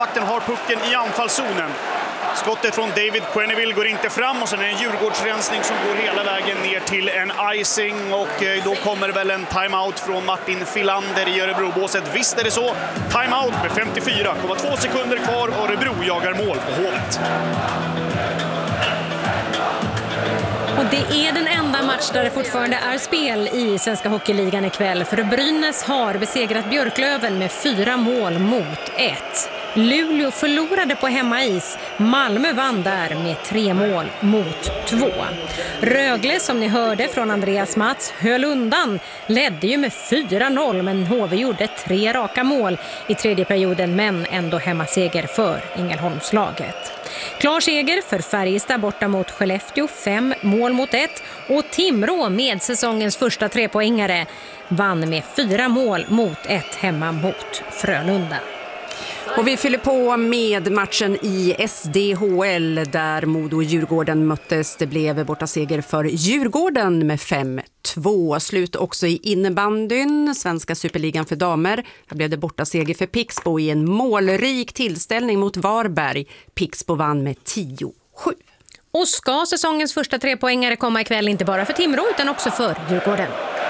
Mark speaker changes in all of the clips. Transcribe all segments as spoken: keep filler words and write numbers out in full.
Speaker 1: Vakten har pucken i anfallszonen. Skottet från David Quenneville går inte fram och sen är det en Djurgårdsrensning som går hela vägen ner till en icing och då kommer väl en timeout från Martin Filander i Örebrobåset. Visst är det så. Timeout med femtiofyra komma två sekunder kvar och Örebro jagar mål på Hovet.
Speaker 2: Och det är den enda match där det fortfarande är spel i Svenska Hockeyligan ikväll. För Brynäs har besegrat Björklöven med fyra mål mot ett. Luleå förlorade på hemmais. Malmö vann där med tre mål mot två. Rögle, som ni hörde från Andreas Mats, höll undan. Ledde ju med fyra noll, men H V gjorde tre raka mål i tredje perioden, men ändå hemmaseger för Ängelholmslaget. Klar seger för Färjestad borta mot Skellefteå, fem mål mot ett. Och Timrå med säsongens första trepoängare vann med fyra mål mot ett hemma mot Frölunda.
Speaker 3: Och vi fyller på med matchen i S D H L där Modo och Djurgården möttes. Det blev borta seger för Djurgården med fem två. Slut också i innebandyn, Svenska Superligan för damer. Här blev det borta seger för Pixbo i en målrik tillställning mot Varberg. Pixbo vann med tio sju.
Speaker 2: Och ska säsongens första trepoängare komma ikväll inte bara för Timrå utan också för Djurgården?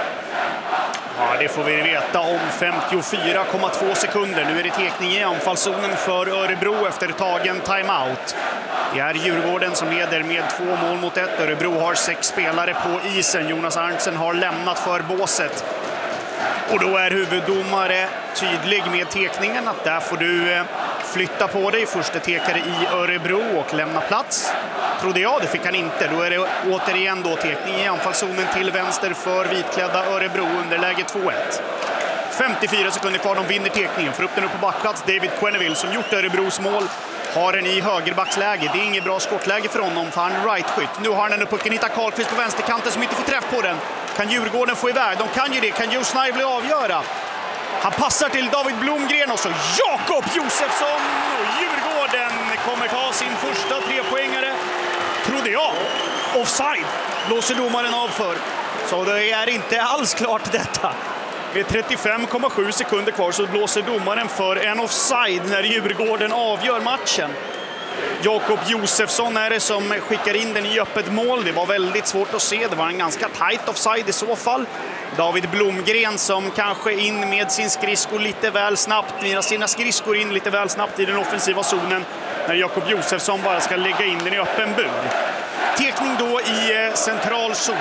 Speaker 1: Ja, det får vi veta om femtiofyra komma två sekunder. Nu är det tekning i anfallszonen för Örebro efter tagen timeout. Det är Djurgården som leder med två mål mot ett. Örebro har sex spelare på isen. Jonas Arntzen har lämnat för båset. Och då är huvuddomare tydlig med tekningen att där får du flytta på dig. Första tekare i Örebro och lämna plats. Trodde jag, det fick han inte. Då är det återigen då tekning i anfallszonen till vänster för vitklädda Örebro under läge två ett. femtiofyra sekunder kvar, de vinner tekningen. Får upp den upp på backplats. David Quenneville som gjort Örebros mål har den i högerbacksläge. Det är inget bra skottläge för honom för han är right-skytt. Nu har han den upp pucken, hittar Karlqvist på vänsterkanten som inte får träff på den. Kan Djurgården få iväg? De kan ju det. Kan Joe Snibely avgöra? Han passar till David Blomgren och så Jakob Josefsson. Och Djurgården kommer ta sin första trepoängare. Trodde jag. Offside blåser domaren av för. Så det är inte alls klart detta. Med trettiofem komma sju sekunder kvar så blåser domaren för en offside när Djurgården avgör matchen. Jakob Josefsson är det som skickar in den i öppet mål. Det var väldigt svårt att se. Det var en ganska tight offside i så fall. David Blomgren som kanske in med sin skridsko lite väl snabbt. Mina sina skridskor in lite väl snabbt i den offensiva zonen. När Jakob Josefsson bara ska lägga in den i öppen bur. Tekning då i central zon.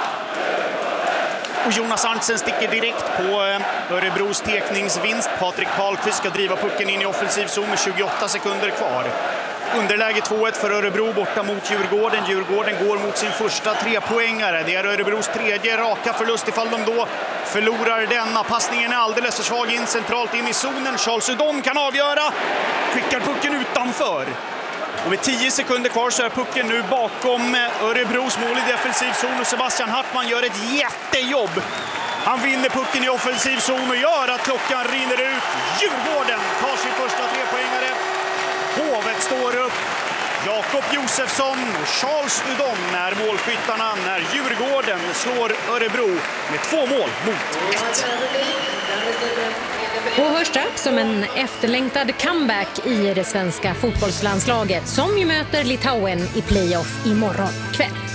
Speaker 1: Och Jonas Arntzen sticker direkt på Örebros tekningsvinst. Patrik Karlqvist ska driva pucken in i offensiv zon med tjugoåtta sekunder kvar. Underläge två ett för Örebro borta mot Djurgården. Djurgården går mot sin första trepoängare. Det är Örebros tredje raka förlust ifall de då förlorar denna. Passningen är alldeles för svag in centralt in i zonen. Charles Udon kan avgöra. Skickar pucken utanför. Och med tio sekunder kvar så är pucken nu bakom Örebros mål i defensiv zon. Och Sebastian Hartman gör ett jättejobb. Han vinner pucken i offensiv zon och gör att klockan rinner ut. Djurgården tar sin första trepoängare. Hovet står upp. Jakob Josefsson och Charles Udon är målskyttarna när Djurgården slår Örebro med två mål mot ett.
Speaker 2: Och hörs strax som en efterlängtad comeback i det svenska fotbollslandslaget som ju möter Litauen i playoff imorgon kväll.